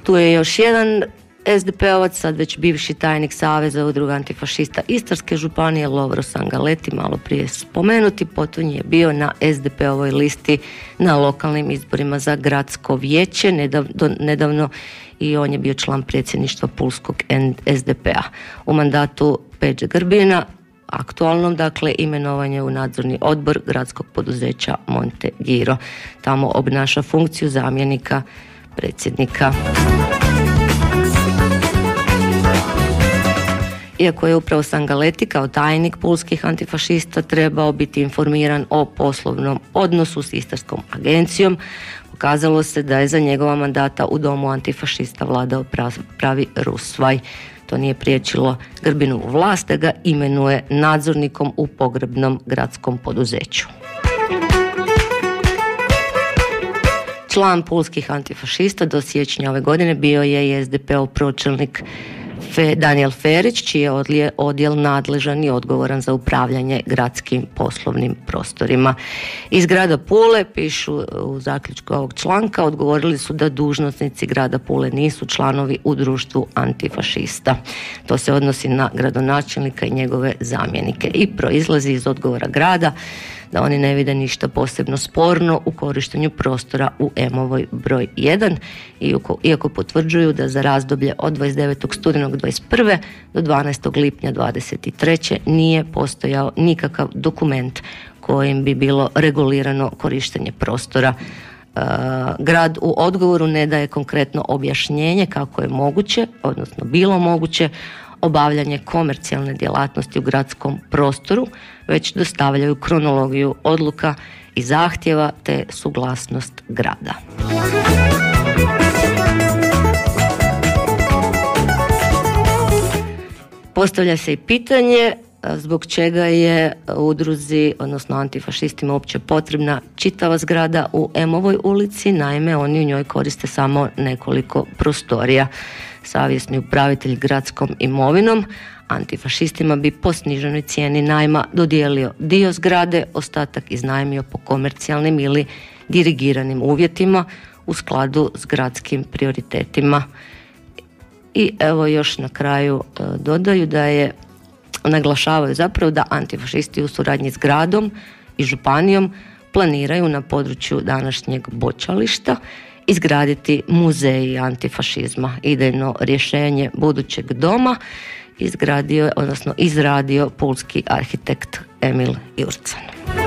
Tu je još jedan SDP-ovac, sad već bivši tajnik Saveza udruga antifašista Istarske županije, Lovro Sangaleti, malo prije spomenuti. Potom je bio na SDP-ovoj listi na lokalnim izborima za gradsko vijeće nedavno i on je bio član predsjedništva pulskog SDP-a. U mandatu Peđe Grbina, aktualnom, dakle, imenovanje u nadzorni odbor gradskog poduzeća Monte Giro. Tamo obnaša funkciju zamjenika predsjednika. Iako je upravo Sangaleti kao tajnik pulskih antifašista trebao biti informiran o poslovnom odnosu s Istarskom agencijom, pokazalo se da je za njegova mandata u domu antifašista vladao pravi rusvaj. To nije priječilo Grbinovu vlast da ga imenuje nadzornikom u pogrebnom gradskom poduzeću. Član pulskih antifašista do siječnja ove godine bio je i SDP-ov pročelnik Daniel Ferić, čiji je odjel nadležan i odgovoran za upravljanje gradskim poslovnim prostorima. Iz grada Pule, pišu u zaključku ovog članka, odgovorili su da dužnosnici grada Pule nisu članovi u društvu antifašista. To se odnosi na gradonačelnika i njegove zamjenike i proizlazi iz odgovora grada da oni ne vide ništa posebno sporno u korištenju prostora u M-ovoj broj 1, iako potvrđuju da za razdoblje od 29. studenog 21. do 12. lipnja 23. nije postojao nikakav dokument kojim bi bilo regulirano korištenje prostora. Grad u odgovoru ne daje konkretno objašnjenje kako je moguće, odnosno bilo moguće, obavljanje komercijalne djelatnosti u gradskom prostoru, već dostavljaju kronologiju odluka i zahtjeva te suglasnost grada. Postavlja se i pitanje zbog čega je udruzi, odnosno antifašistima, uopće potrebna čitava zgrada u M-ovoj ulici. Naime, oni u njoj koriste samo nekoliko prostorija. Savjesni upravitelj gradskom imovinom antifašistima bi po sniženoj cijeni najma dodijelio dio zgrade, ostatak iznajmio po komercijalnim ili dirigiranim uvjetima u skladu s gradskim prioritetima. I evo još na kraju dodaju naglašavaju zapravo da antifašisti u suradnji s gradom i županijom planiraju na području današnjeg Bočališta izgraditi muzej antifašizma. Idejno rješenje budućeg doma izradio pulski arhitekt Emil Jurcan.